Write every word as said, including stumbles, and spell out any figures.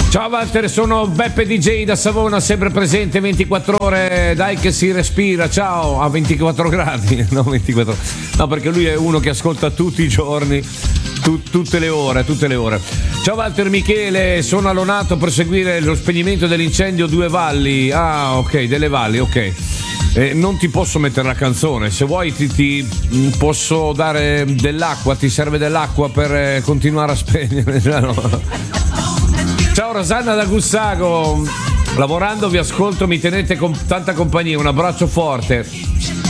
Ciao Walter, sono Beppe D J da Savona, sempre presente ventiquattro ore, dai che si respira, ciao, a ventiquattro gradi, no ventiquattro, no perché lui è uno che ascolta tutti i giorni, tu, tutte le ore, tutte le ore. Ciao Walter, Michele, sono allonato per seguire lo spegnimento dell'incendio Due Valli, ah ok, delle valli, ok. Eh, non ti posso mettere la canzone, se vuoi ti, ti posso dare dell'acqua, ti serve dell'acqua per eh, continuare a spegnere, no? Ciao Rosanna da Gussago, lavorando vi ascolto, mi tenete con tanta compagnia, un abbraccio forte.